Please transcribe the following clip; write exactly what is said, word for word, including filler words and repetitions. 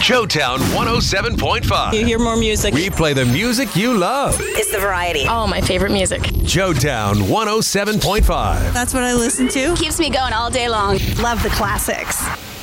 Joetown one oh seven point five. You hear more music. We play the music you love. It's the variety. Oh, my favorite music. Joetown one oh seven point five. That's what I listen to. Keeps me going all day long. Love the classics.